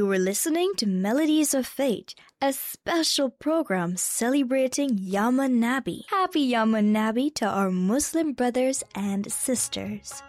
You were listening to Melodies of Fate, a special program celebrating Yaman Nabi. Happy Yaman Nabi to our Muslim brothers and sisters.